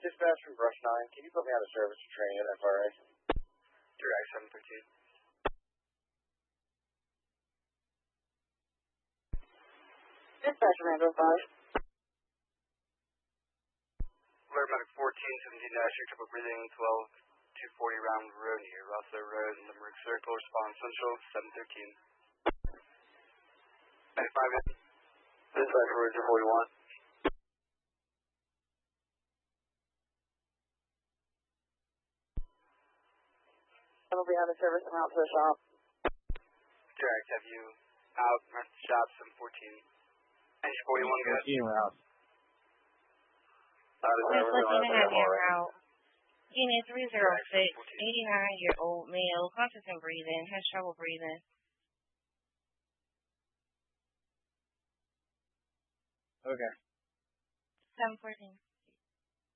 dispatch from Brush 9. Can you put me out of service for training at FRA? Direct 713. Dispatch from Andrew 5. Alert medic 14, 17 dash, triple breathing, 12, 240 round road near Rossler Road, Limerick Circle, response central, 713. Medic 5 in. Dispatch for Roger 41. I will be out of service and out to the shop. Direct, have you out, rest the shop, 714. Engine 41, good. Route. Just looking to have your route. Unit 306, 89-year-old male, conscious and breathing, has trouble breathing. Okay. 714.